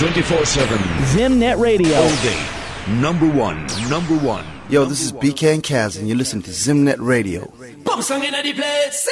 24/7. Zimnet Radio. All day. Number one. Yo, this is BK and Kaz, and you listen to Zimnet Radio. Pump song in the place.